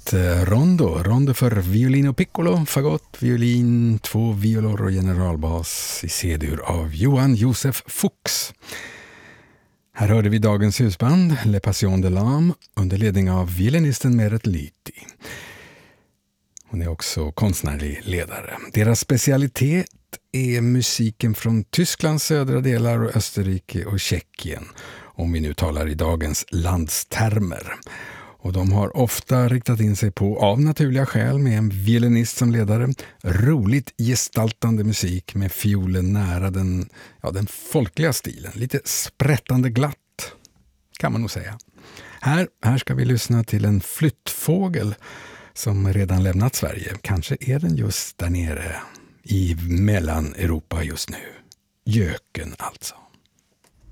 Rondo för violin och piccolo, fagott, violin, 2 violor och generalbas i C-dur av Johan Josef Fuchs. Här hörde vi dagens husband, Le Passion de l'Âme, under ledning av violinisten Meret Lyti. Hon är också konstnärlig ledare. Deras specialitet är musiken från Tysklands södra delar och Österrike och Tjeckien, om vi nu talar i dagens landstermer. Och de har ofta riktat in sig på, av naturliga skäl, med en violinist som ledare, roligt gestaltande musik med fiolen nära den folkliga stilen. Lite sprättande glatt, kan man nog säga. Här ska vi lyssna till en flyttfågel som redan lämnat Sverige. Kanske är den just där nere i Mellaneuropa just nu. Göken alltså.